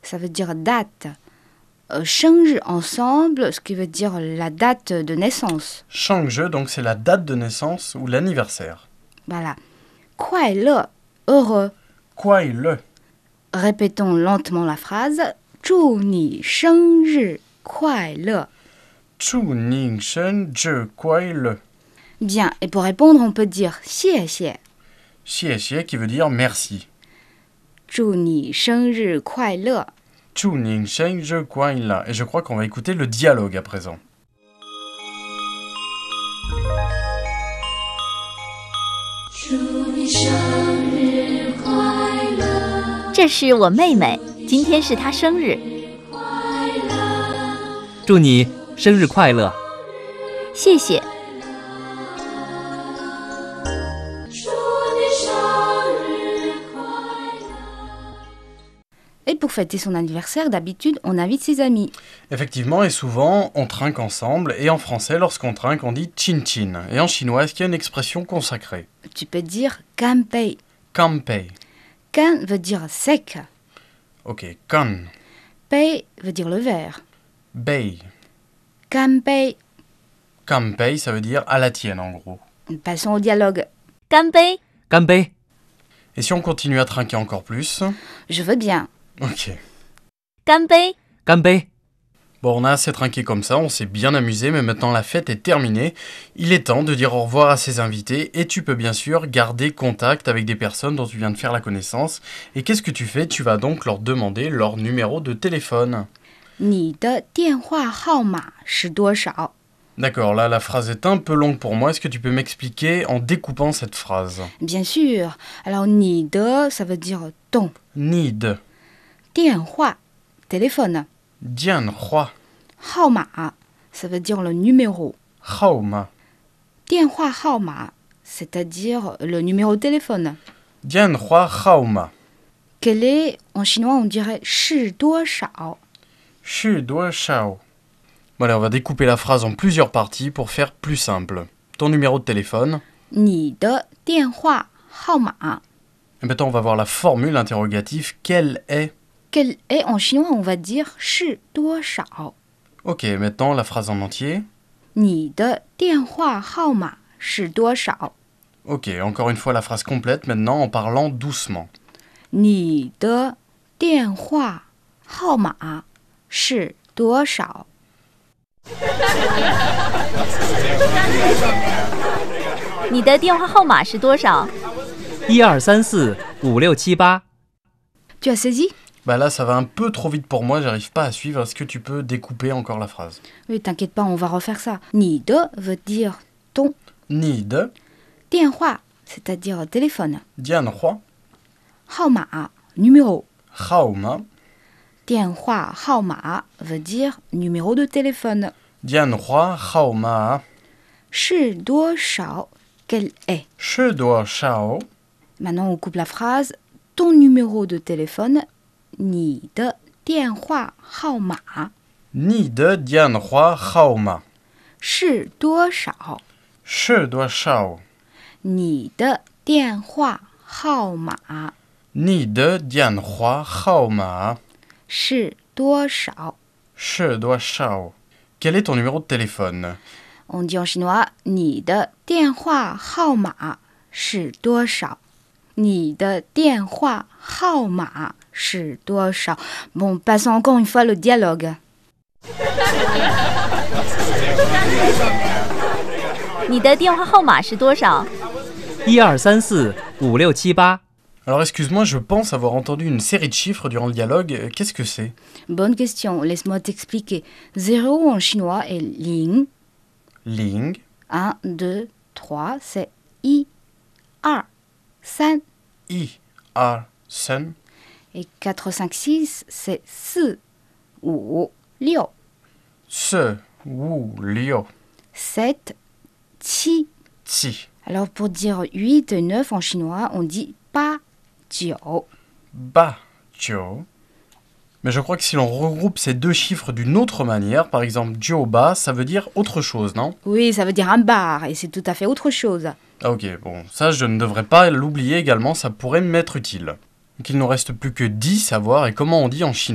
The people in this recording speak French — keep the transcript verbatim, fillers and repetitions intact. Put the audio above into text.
ça veut dire date. Euh, 生日 ensemble, ce qui veut dire la date de naissance. 生日, donc c'est la date de naissance ou l'anniversaire. Voilà. 快乐 heureux. 快乐. Répétons lentement la phrase. 祝你生日快乐. 祝你生日快乐. Bien, et pour répondre, on peut dire 谢谢. 谢谢 qui veut dire merci. 祝你生日快乐. 祝你生日快乐. Et je crois qu'on va écouter le dialogue à présent. 祝你生日快乐。 这是我妹妹，今天是她生日。 祝你生日快乐。 谢谢。 Et pour fêter son anniversaire, d'habitude, on invite ses amis. Effectivement, et souvent, on trinque ensemble. Et en français, lorsqu'on trinque, on dit chin chin. Et en chinois, est-ce qu'il y a une expression consacrée? Tu peux dire kanpei. Kanpei. Kan veut dire sec. Ok, kan. Pei veut dire le verre. Bei. Kanpei. Kanpei, ça veut dire à la tienne, en gros. Passons au dialogue. 干杯。 干杯。 Et si on continue à trinquer encore plus? Je veux bien. Ok. 干杯。 干杯。 Bon, on a assez trinqué comme ça, on s'est bien amusé, mais maintenant la fête est terminée. Il est temps de dire au revoir à ses invités, et tu peux bien sûr garder contact avec des personnes dont tu viens de faire la connaissance. Et qu'est-ce que tu fais? Tu vas donc leur demander leur numéro de téléphone. 你的电话号码是多少? D'accord, là la phrase est un peu longue pour moi. Est-ce que tu peux m'expliquer en découpant cette phrase? Bien sûr. Alors, 你的, ça veut dire ton. Need. 电话, téléphone. Dian Hua. 号码, ça veut dire le numéro. Haoma. 电话号码, c'est-à-dire le numéro de téléphone. Dian Hua Haoma. Quel est, en chinois, on dirait 是多少? Shi Dua Shao. Bon allez, on va découper la phrase en plusieurs parties pour faire plus simple. Ton numéro de téléphone. 你的电话号码. Et maintenant, on va voir la formule interrogative. Quelle est? Quel est, en chinois, on va dire 是多少? Ok, maintenant la phrase en entier. 你的电话号码是多少? Ok, encore une fois la phrase complète maintenant en parlant doucement. 你的电话号码是多少? 你的电话号码是多少？ 一二三四五六七八。 Tu as saisi? Bah là, ça va un peu trop vite pour moi, j'arrive pas à suivre. Est-ce que tu peux découper encore la phrase? Oui, t'inquiète pas, on va refaire ça. 你的 veut dire ton. Need. 电话, c'est-à-dire téléphone. Dian Hua. 号码, numéro. Haoma. 电话号码 veut dire numéro de téléphone. Dian Hua Haoma. 是多少? Quel est? Shi Dua Shao. Maintenant, on coupe la phrase. Ton numéro de téléphone. 你的电话号码 Need Dian Hua Haoma. 是多少? Shi Dua Shao. 你的电话号码 Need Dian Hua Haoma. 是多少? Shi Dua Shao. Quel est ton numéro de téléphone? On dit en chinois 你的电话号码是多少? 你的电话号码是多少? Bon, passons encore une fois le dialogue. 你的电话号码是多少？ 一二三四五六七八。 Alors excuse-moi, je pense avoir entendu une série de chiffres durant le dialogue. Qu'est-ce que c'est? Bonne question, laisse-moi t'expliquer. Zéro en chinois est ling. Ling. un, deux, trois, c'est i, ar, san. I. A. Sen. Et quatre, cinq, six, c'est si, wu, liu. Se. Wu. Liu. sept, qi. Ti. Alors pour dire huit et neuf en chinois, on dit pa, jiu. Ba. Jiu. Mais je crois que si l'on regroupe ces deux chiffres d'une autre manière, par exemple Jiu-ba, ça veut dire autre chose, non? Oui, ça veut dire un bar, et c'est tout à fait autre chose. Ah ok, bon, ça je ne devrais pas l'oublier également, ça pourrait m'être utile. Donc il ne nous reste plus que dix à voir, et comment on dit en chinois.